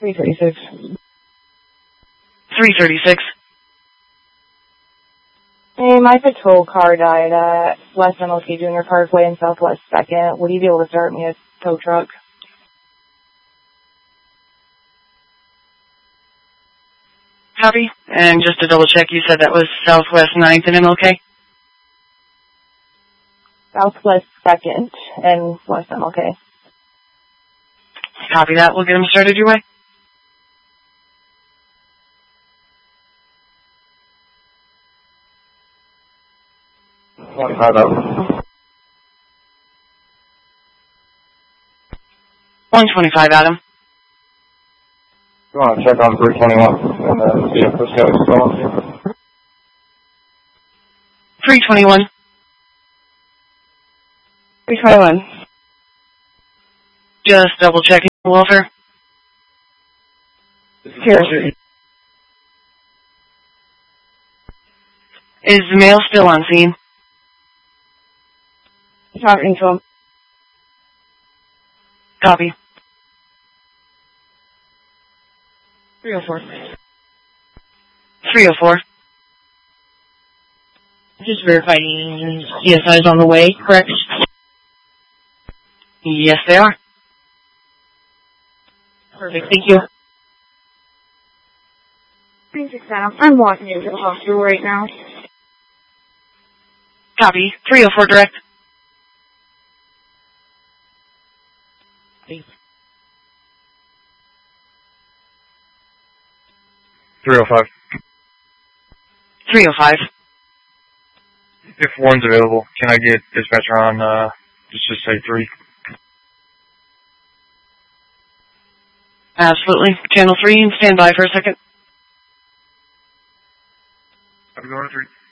336. 336. Hey, my patrol car died at West MLK Junior Parkway in Southwest 2nd. Would you be able to start me a tow truck? Copy. And just to double check, you said that was Southwest 9th and MLK? Southwest 2nd and West MLK. Copy that. We'll get them started your way. $25. 125, Adam. You want to check on 321 and see if this guy's still on here? 321. 321. Just double checking, welfare. Here. Is the male still on scene? Talking to him. Copy. 304. 304. Just verifying CSI is on the way, correct? Yes, they are. Perfect, thank you. 36 Adam, I'm walking into the hospital right now. Copy. 304 direct. Thanks. 305. 305. If one's available, can I get dispatcher on, just say 3? Absolutely. Channel 3, stand by for a second. I'm going to 3.